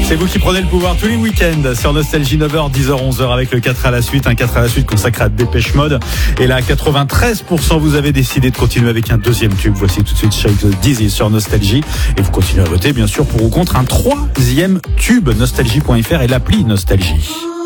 C'est vous qui prenez le pouvoir tous les week-ends sur Nostalgie 9h, 10h, 11h avec le 4 à la suite. Un 4 à la suite consacré à Dépêche Mode. Et là, à 93%, vous avez décidé de continuer avec un deuxième tube. Voici tout de suite Shake the Dizzy sur Nostalgie. Et vous continuez à voter, bien sûr, pour ou contre un troisième tube. Nostalgie.fr et l'appli Nostalgie.